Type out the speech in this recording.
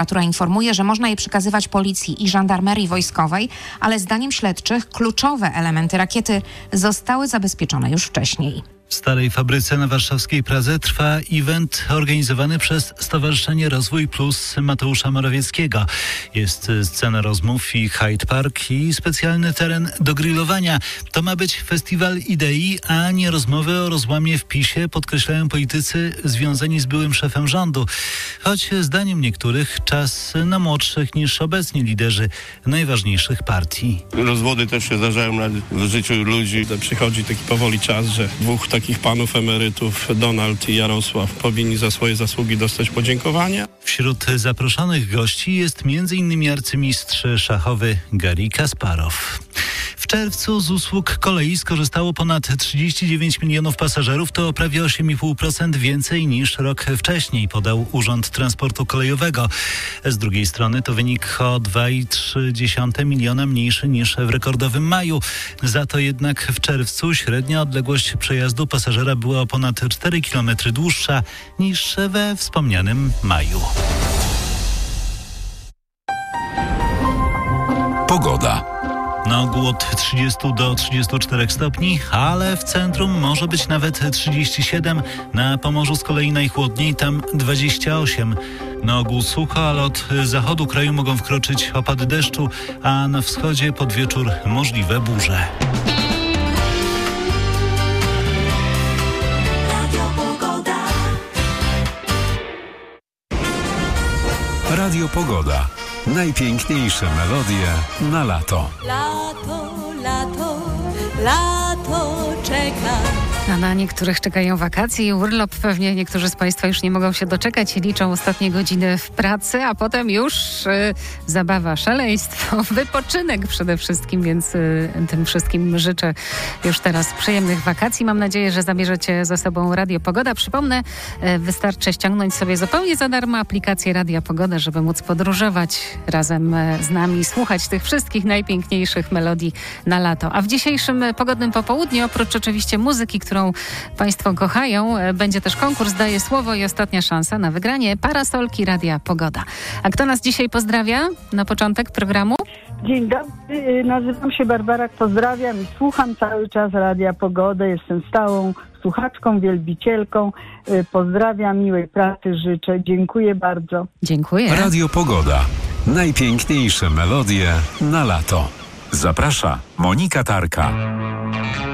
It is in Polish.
która informuje, że można je przekazywać policji i żandarmerii wojskowej, ale zdaniem śledczych kluczowe elementy rakiety zostały zabezpieczone już wcześniej. W Starej Fabryce na warszawskiej Pradze trwa event organizowany przez Stowarzyszenie Rozwój Plus Mateusza Morawieckiego. Jest scena rozmów i Hyde Park i specjalny teren do grillowania. To ma być festiwal idei, a nie rozmowy o rozłamie w PiS-ie, podkreślają politycy związani z byłym szefem rządu. Choć zdaniem niektórych czas na młodszych niż obecni liderzy najważniejszych partii. Rozwody też się zdarzają w życiu ludzi. Przychodzi taki powoli czas, że dwóch takich panów emerytów, Donald i Jarosław, powinni za swoje zasługi dostać podziękowania. Wśród zaproszonych gości jest m.in. arcymistrz szachowy Garry Kasparow. W czerwcu z usług kolei skorzystało ponad 39 milionów pasażerów, to prawie 8,5% więcej niż rok wcześniej, podał Urząd Transportu Kolejowego. Z drugiej strony to wynik o 2,3 miliona mniejszy niż w rekordowym maju. Za to jednak w czerwcu średnia odległość przejazdu pasażera była o ponad 4 km dłuższa niż we wspomnianym maju. Pogoda. Na ogół od 30 do 34 stopni, ale w centrum może być nawet 37. Na Pomorzu z kolei najchłodniej, tam 28. Na ogół sucho, ale od zachodu kraju mogą wkroczyć opady deszczu, a na wschodzie pod wieczór możliwe burze. Radio Pogoda. Najpiękniejsze melodie na lato. Lato, lato, lato czeka. A na niektórych czekają wakacje i urlop. Pewnie niektórzy z Państwa już nie mogą się doczekać i liczą ostatnie godziny w pracy, a potem już zabawa, szaleństwo, wypoczynek przede wszystkim, więc tym wszystkim życzę już teraz przyjemnych wakacji. Mam nadzieję, że zabierzecie ze sobą Radio Pogoda. Przypomnę, wystarczy ściągnąć sobie zupełnie za darmo aplikację Radia Pogoda, żeby móc podróżować razem z nami, słuchać tych wszystkich najpiękniejszych melodii na lato. A w dzisiejszym pogodnym popołudniu, oprócz oczywiście muzyki, którą Państwo kochają, będzie też konkurs Daję Słowo i ostatnia szansa na wygranie parasolki Radia Pogoda. A kto nas dzisiaj pozdrawia na początek programu? Dzień dobry, nazywam się Barbara, pozdrawiam i słucham cały czas Radia Pogoda. Jestem stałą słuchaczką, wielbicielką. Pozdrawiam, miłej pracy życzę. Dziękuję bardzo. Dziękuję. Radio Pogoda. Najpiękniejsze melodie na lato. Zaprasza Monika Tarka.